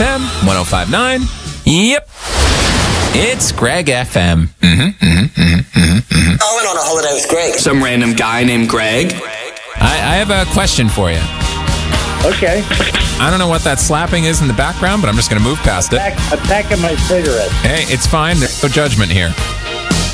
FM 105.9. Yep. It's Greg FM. I went on a holiday with Greg. Some random guy named Greg. I have a question for you. Okay. I don't know what that slapping is in the background, but I'm just going to move past it. I'm packing my cigarette. Hey, it's fine. There's no judgment here.